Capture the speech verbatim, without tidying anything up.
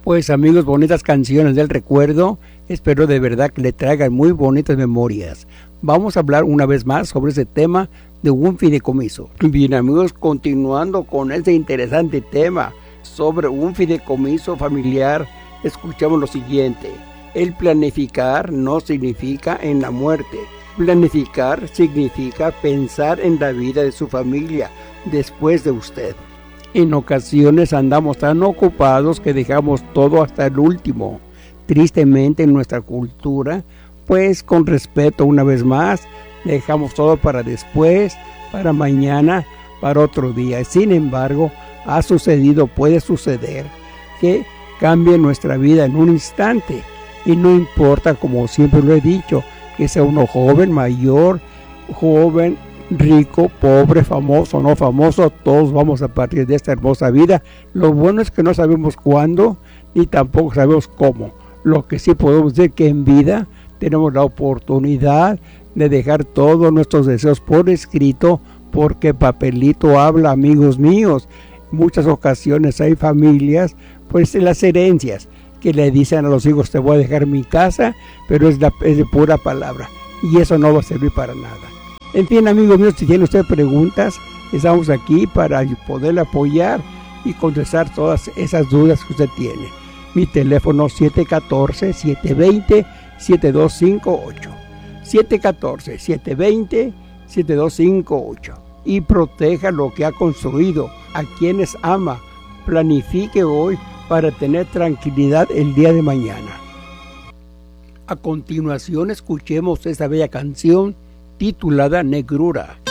Pues amigos, bonitas canciones del recuerdo, espero de verdad que le traigan muy bonitas memorias. Vamos a hablar una vez más sobre ese tema de un fideicomiso. Bien amigos, continuando con este interesante tema sobre un fideicomiso familiar, escuchamos lo siguiente. El planificar no significa en la muerte. Planificar significa pensar en la vida de su familia después de usted. En ocasiones andamos tan ocupados que dejamos todo hasta el último. Tristemente en nuestra cultura, pues con respeto una vez más, dejamos todo para después, para mañana, para otro día. Sin embargo, ha sucedido, puede suceder, que cambie nuestra vida en un instante. Y no importa, como siempre lo he dicho, que sea uno joven, mayor, joven, rico, pobre, famoso, no famoso, todos vamos a partir de esta hermosa vida. Lo bueno es que no sabemos cuándo, ni tampoco sabemos cómo. Lo que sí podemos decir que en vida tenemos la oportunidad de dejar todos nuestros deseos por escrito, porque papelito habla, amigos míos. En muchas ocasiones hay familias, pues en las herencias, que le dicen a los hijos, te voy a dejar mi casa, pero es, la, es de pura palabra, y eso no va a servir para nada. En fin, amigos míos, si tiene usted preguntas, estamos aquí para poderle apoyar y contestar todas esas dudas que usted tiene. Mi teléfono siete uno cuatro, siete dos cero, siete dos cinco ocho. siete uno cuatro, siete dos cero, siete dos cinco ocho. Y proteja lo que ha construido, a quienes ama. Planifique hoy para tener tranquilidad el día de mañana. A continuación, escuchemos esta bella canción titulada Negrura.